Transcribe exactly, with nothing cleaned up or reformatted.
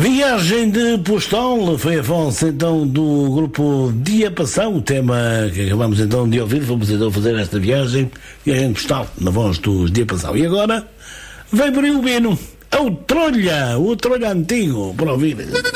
Viagem de postal foi a voz então do grupo Dia Passão, o tema que acabamos então de ouvir. Vamos então fazer esta viagem, viagem de postal, na voz dos Dia Passão. E agora vem por aí o Bino, é o Trolha, o Trolha antigo, para ouvir.